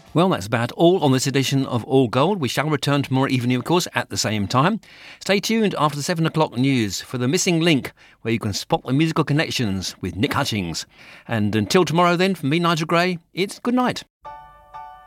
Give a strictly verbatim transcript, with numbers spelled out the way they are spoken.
Well, that's about all on this edition of All Gold. We shall return tomorrow evening, of course, at the same time. Stay tuned after the seven o'clock news for The Missing Link, where you can spot the musical connections with Nick Hutchings. And until tomorrow then, from me, Nigel Gray, it's good night.